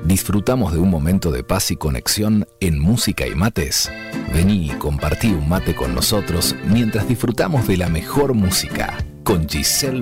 ¿Disfrutamos de un momento de paz y conexión en música y mates? Vení y compartí un mate con nosotros mientras disfrutamos de la mejor música con Giselle